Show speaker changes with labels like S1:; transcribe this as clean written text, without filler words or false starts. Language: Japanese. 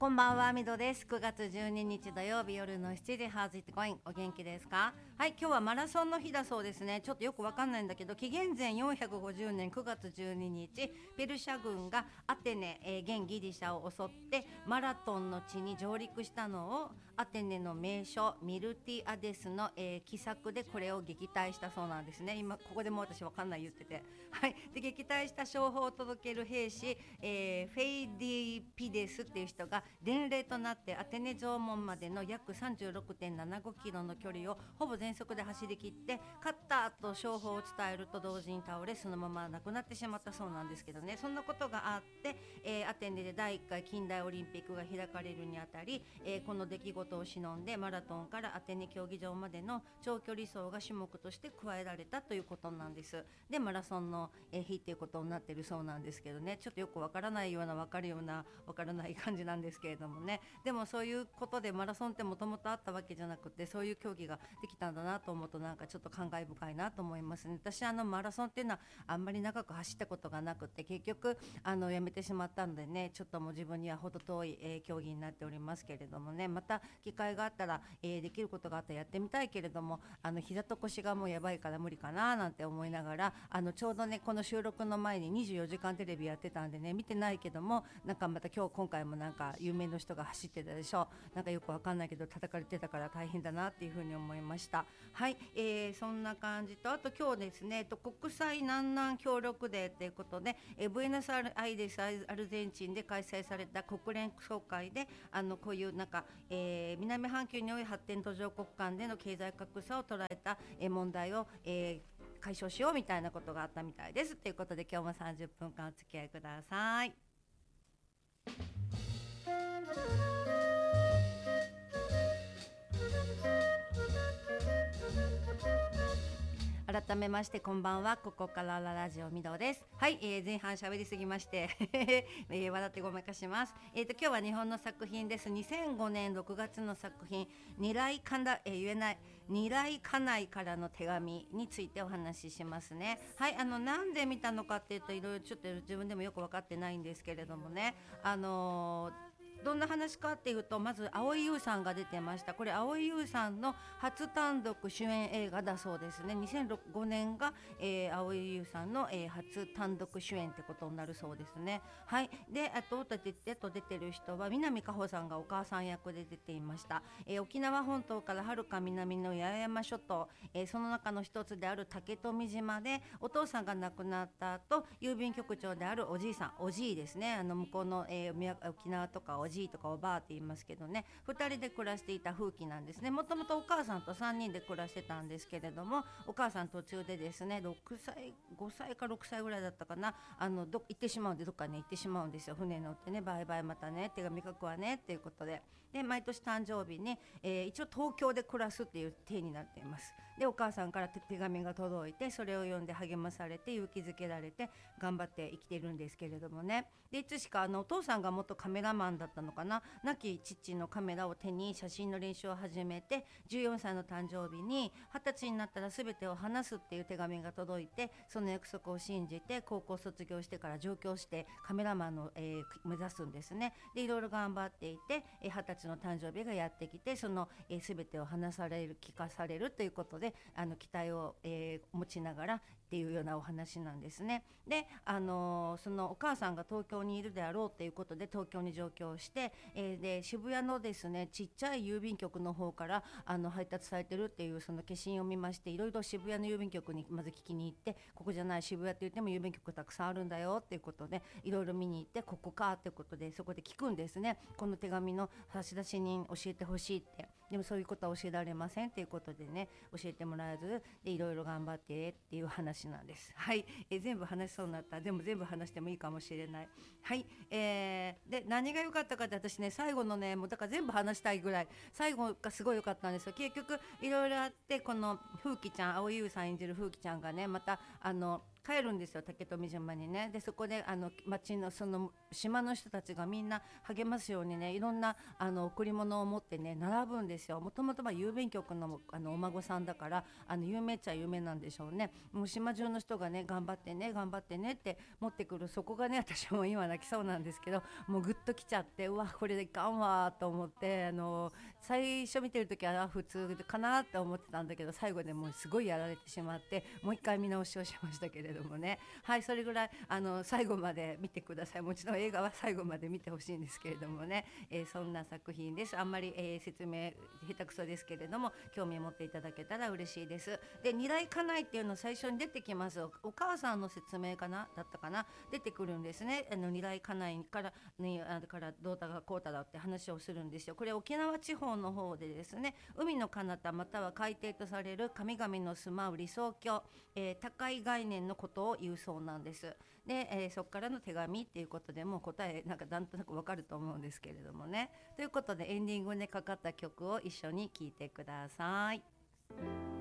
S1: こんばんは、みどです。9月12日土曜日夜の7時、How's it going? お元気ですか？はい、今日はマラソンの日だそうですね。ちょっとよくわかんないんだけど、紀元前450年9月12日、ペルシャ軍がアテネ、現ギリシャを襲ってマラトンの地に上陸したのをアテネの名所ミルティアデスの、奇策でこれを撃退したそうなんですね。今ここでも私わかんない言ってて、はい、で撃退した称号を届ける兵士、フェイディピデスっていう人が伝令となってアテネ城門までの約36.75キロの距離をほぼ全速で走り切って勝ったと称号を伝えると同時に倒れ、そのまま亡くなってしまったそうなんですけどね。そんなことがあって、アテネで第1回近代オリンピックが開かれるにあたり、この出来事を忍んでマラトンからアテネ競技場までの長距離走が種目として加えられたということなんです。でマラソンの日っていうことになってるそうなんですけどね、ちょっとよくわからないようなわかるようなわからない感じなんですけれどもね。でもそういうことでマラソンってもともとあったわけじゃなくて、そういう競技ができたんだなと思うとなんかちょっと感慨深いなと思いますね。私マラソンっていうのはあんまり長く走ったことがなくて、結局やめてしまったのでね、ちょっともう自分には程遠い、競技になっておりますけれどもね、また機会があったら、できることがあったらやってみたいけれども、膝と腰がもうやばいから無理かななんて思いながら、ちょうどねこの収録の前に24時間テレビやってたんでね、見てないけども、なんかまた今回もなんか有名な人が走ってたでしょ。なんかよくわかんないけど叩かれてたから大変だなっていうふうに思いました。はい、そんな感じと、あと今日ですね、国際南南協力デーということで、ブエノスアイレスアルゼンチンで開催された国連総会でこういうなんか、南半球におい発展途上国間での経済格差を捉えた、問題を、解消しようみたいなことがあったみたいです。ということで今日も30分間お付き合いください。改めましてこんばんは、ここからラジオみどです。はい、前半喋りすぎまして笑ってごまかします。今日は日本の作品です。2005年6月の作品、二来かな、言えない二来家内からの手紙についてお話ししますね。はい、なんで見たのかっていうと、いろいろちょっと自分でもよく分かってないんですけれどもね、どんな話かっていうと、まず蒼井優さんが出てました。これ蒼井優さんの初単独主演映画だそうですね。2005年が、蒼井優さんの、初単独主演ってことになるそうですね。はい。で、あと出てる人は南果歩さんがお母さん役で出ていました。沖縄本島からはるか南の八重山諸島、その中の一つである竹富島でお父さんが亡くなった後、郵便局長であるおじいさん、おじいですね、向こうの、沖縄とかおじいとかおばあって言いますけどね、2人で暮らしていた風紀なんですね。もともとお母さんと3人で暮らしてたんですけれども、お母さん途中でですね、5歳か6歳ぐらいだったかな、行ってしまうんで、どっかに行ってしまうんですよ。船乗ってね、バイバイまたね、手紙書くわねっていうことで、毎年誕生日に、一応東京で暮らすっていう体になっています。でお母さんから手紙が届いて、それを読んで励まされて勇気づけられて頑張って生きてるんですけれどもね。でいつしかお父さんが元カメラマンだったのかな、亡き父のカメラを手に写真の練習を始めて、14歳の誕生日に20歳になったら全てを話すっていう手紙が届いて、その約束を信じて高校卒業してから上京してカメラマンの、目指すんですね。でいろいろ頑張っていて、20歳の誕生日がやってきて、その、全てを話される聞かされるということで、期待を、持ちながらっていうようなお話なんですね。で、そのお母さんが東京にいるであろうということで東京に上京して、で渋谷のですねちっちゃい郵便局の方から配達されてるっていうその消印を見まして、いろいろ渋谷の郵便局にまず聞きに行って、ここじゃない渋谷って言っても郵便局たくさんあるんだよっていうことでいろいろ見に行って、ここかっていうことでそこで聞くんですね。この手紙の差出人教えてほしいって。でもそういうことは教えられませんっていうことでね、教えてもらえず、でいろいろ頑張ってっていう話なんです。はい、全部話しそうになった。でも全部話してもいいかもしれない。はい、で何が良かったかって、私ね最後のね、もうだから全部話したいぐらい最後がすごい良かったんですよ。結局いろいろあって、この風紀ちゃん、蒼井優さん演じる風紀ちゃんがね、また帰るんですよ、竹富島にね。でそこで町のその島の人たちがみんな励ますようにね、いろんな贈り物を持ってね並ぶんですよ。もともと郵便局のお孫さんだから、有名っちゃ有名なんでしょうね。もう島中の人がね頑張ってね頑張ってねって持ってくる、そこがね私も今泣きそうなんですけど、もうグッときちゃって、うわこれでいかんわと思って、最初見てる時は普通かなって思ってたんだけど、最後でもうすごいやられてしまって、もう一回見直しをしましたけれどもね。はい、それぐらい最後まで見てください。もちろん映画は最後まで見てほしいんですけれどもね、そんな作品です。あんまり、説明下手くそですけれども、興味を持っていただけたら嬉しいです。で、二来家内っていうの最初に出てきます。お母さんの説明かなだったかな、出てくるんですね。二来家内から、ね、だからどうだかこうだって話をするんですよ。これ沖縄地方の方でですね、海の彼方または海底とされる神々の住まう理想郷、高い概念のことを言うそうなんです。で、そこからの手紙っていうことでもう答えなんとなくわかると思うんですけれどもね。ということでエンディングでかかった曲を一緒に聴いてください。